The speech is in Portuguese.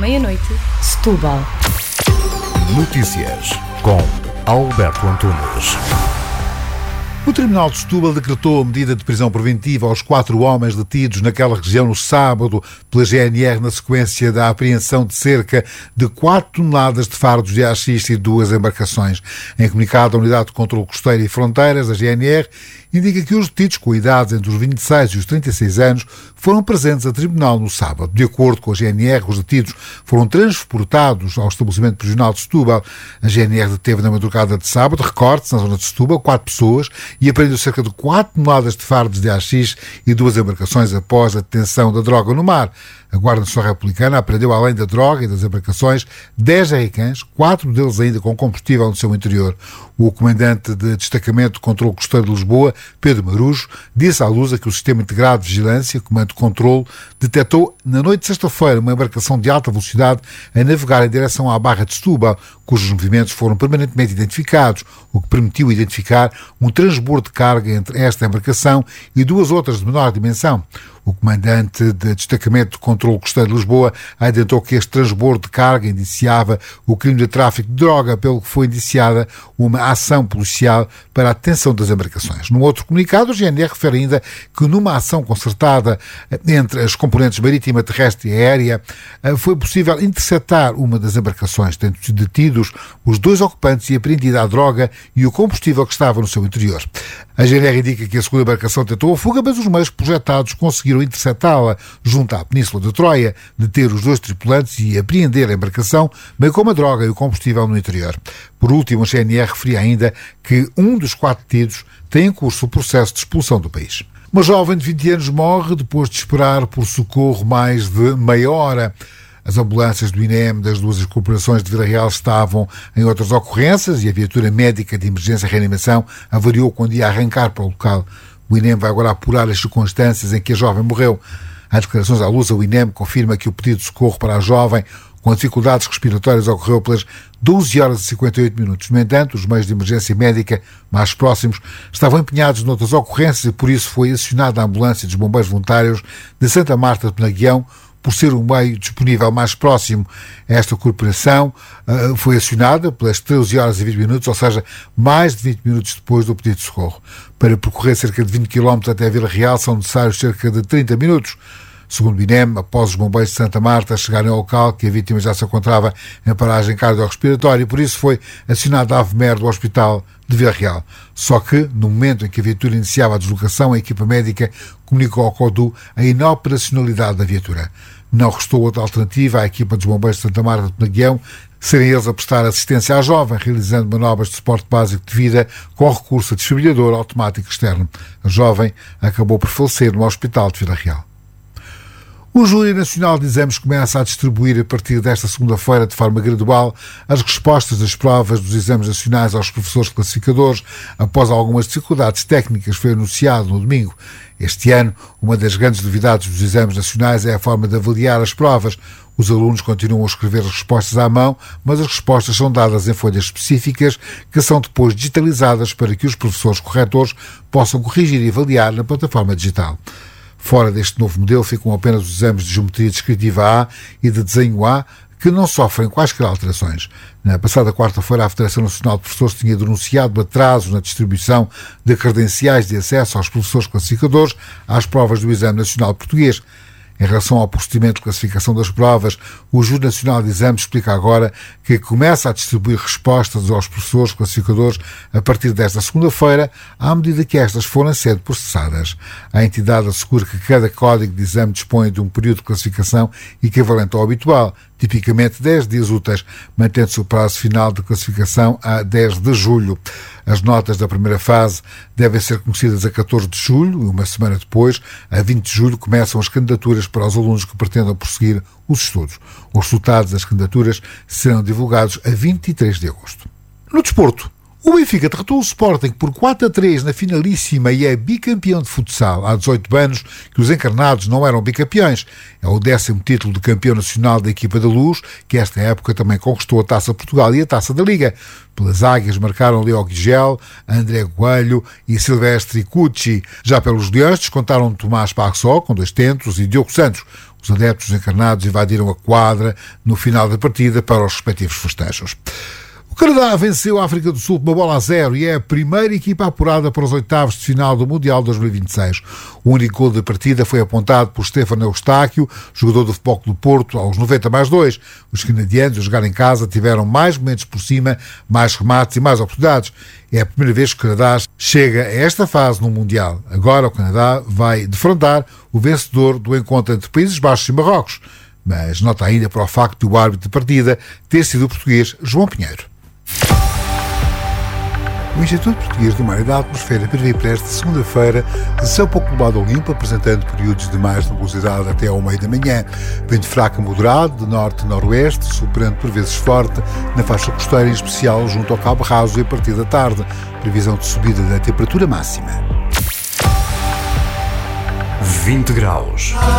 meia-noite, Setúbal. Notícias com Alberto Antunes. O Tribunal de Setúbal decretou a medida de prisão preventiva aos 4 homens detidos naquela região no sábado pela GNR na sequência da apreensão de cerca de 4 toneladas de fardos de haxixe e 2 embarcações. Em comunicado, a Unidade de Controlo Costeiro e Fronteiras, a GNR, indica que os detidos com idades entre os 26 e os 36 anos foram presentes a tribunal no sábado. De acordo com a GNR, os detidos foram transportados ao estabelecimento prisional de Setúbal. A GNR deteve na madrugada de sábado, recortes na zona de Setúbal, 4 pessoas e apreendeu cerca de 4 toneladas de fardos de haxixe e 2 embarcações após a detenção da droga no mar. A Guarda Nacional Republicana apreendeu, além da droga e das embarcações, 10 jerrycans, 4 deles ainda com combustível no seu interior. O comandante de destacamento de controle costeiro de Lisboa, Pedro Marujo, disse à Lusa que o Sistema Integrado de Vigilância, Comando de Controlo, detectou na noite de sexta-feira uma embarcação de alta velocidade a navegar em direção à Barra de Setúbal, cujos movimentos foram permanentemente identificados, o que permitiu identificar um transbordo de carga entre esta embarcação e 2 outras de menor dimensão. O comandante de destacamento de controle costeiro de Lisboa adiantou que este transbordo de carga indiciava o crime de tráfico de droga, pelo que foi indiciada uma ação policial para a detenção das embarcações. Num outro comunicado, o GNR refere ainda que numa ação concertada entre as componentes marítima, terrestre e aérea, foi possível interceptar uma das embarcações, tendo sido detidos os 2 ocupantes e apreendida a droga e o combustível que estava no seu interior. A GNR indica que a segunda embarcação tentou a fuga, mas os meios projetados conseguiram interceptá-la junto à Península de Troia, deter os 2 tripulantes e apreender a embarcação, bem como a droga e o combustível no interior. Por último, a GNR referia ainda que um dos 4 detidos tem em curso o processo de expulsão do país. Uma jovem de 20 anos morre depois de esperar por socorro mais de meia hora. As ambulâncias do INEM das 2 corporações de Vila Real estavam em outras ocorrências e a viatura médica de emergência e reanimação avariou quando ia arrancar para o local. O INEM vai agora apurar as circunstâncias em que a jovem morreu. Em declarações à Lusa, o INEM confirma que o pedido de socorro para a jovem com dificuldades respiratórias ocorreu pelas 12 horas e 58 minutos. No entanto, os meios de emergência médica mais próximos estavam empenhados noutras ocorrências e por isso foi acionada a ambulância dos bombeiros voluntários de Santa Marta de Penaguião, por ser o meio disponível mais próximo. Esta corporação foi acionada pelas 13 horas e 20 minutos, ou seja, mais de 20 minutos depois do pedido de socorro. Para percorrer cerca de 20 km até a Vila Real são necessários cerca de 30 minutos. Segundo o INEM, após os bombeiros de Santa Marta chegarem ao local, que a vítima já se encontrava em paragem cardiorrespiratória e por isso foi acionada a AVMER do Hospital de Vila Real. Só que, no momento em que a viatura iniciava a deslocação, a equipa médica comunicou ao CODU a inoperacionalidade da viatura. Não restou outra alternativa à equipa dos bombeiros de Santa Marta de Penaguião serem eles a prestar assistência à jovem, realizando manobras de suporte básico de vida com recurso a desfibrilador automático externo. A jovem acabou por falecer no Hospital de Vila Real. O Júri Nacional de Exames começa a distribuir a partir desta segunda-feira, de forma gradual, as respostas das provas dos exames nacionais aos professores classificadores, após algumas dificuldades técnicas, foi anunciado no domingo. Este ano, uma das grandes novidades dos exames nacionais é a forma de avaliar as provas. Os alunos continuam a escrever as respostas à mão, mas as respostas são dadas em folhas específicas que são depois digitalizadas para que os professores corretores possam corrigir e avaliar na plataforma digital. Fora deste novo modelo ficam apenas os exames de geometria descritiva A e de desenho A, que não sofrem quaisquer alterações. Na passada quarta-feira, a Federação Nacional de Professores tinha denunciado atrasos na distribuição de credenciais de acesso aos professores classificadores às provas do Exame Nacional Português. Em relação ao procedimento de classificação das provas, o Júri Nacional de Exames explica agora que começa a distribuir respostas aos professores classificadores a partir desta segunda-feira, à medida que estas forem sendo processadas. A entidade assegura que cada código de exame dispõe de um período de classificação equivalente ao habitual, tipicamente 10 dias úteis, mantendo-se o prazo final de classificação a 10 de julho. As notas da primeira fase devem ser conhecidas a 14 de julho e uma semana depois, a 20 de julho, começam as candidaturas para os alunos que pretendam prosseguir os estudos. Os resultados das candidaturas serão divulgados a 23 de agosto. No desporto, o Benfica derrotou o Sporting por 4-3 na finalíssima e é bicampeão de futsal. Há 18 anos que os encarnados não eram bicampeões. É o 10º título de campeão nacional da equipa da Luz, que esta época também conquistou a Taça Portugal e a Taça da Liga. Pelas águias marcaram Leo Guigel, André Coelho e Silvestre Cucci. Já pelos leões descontaram Tomás Paxó, com 2 tentos, e Diogo Santos. O Os adeptos encarnados invadiram a quadra no final da partida para os respectivos festejos. O Canadá venceu a África do Sul por 1-0 e é a primeira equipa apurada para os oitavos de final do Mundial 2026. O único gol da partida foi apontado por Stefano Eustáquio, jogador do Futebol Clube do Porto, aos 90+2. Os canadianos, a jogar em casa, tiveram mais momentos por cima, mais remates e mais oportunidades. É a primeira vez que o Canadá chega a esta fase no Mundial. Agora o Canadá vai defrontar o vencedor do encontro entre Países Baixos e Marrocos. Mas nota ainda para o facto de o árbitro de partida ter sido o português João Pinheiro. O Instituto Português do Mar e da Atmosfera prevê para esta segunda-feira céu pouco nublado ou limpo, apresentando períodos de mais nebulosidade até ao meio da manhã. Vento fraco a moderado, de norte-noroeste, soprando por vezes forte, na faixa costeira, em especial junto ao Cabo Raso e a partir da tarde. Previsão de subida da temperatura máxima. 20 graus.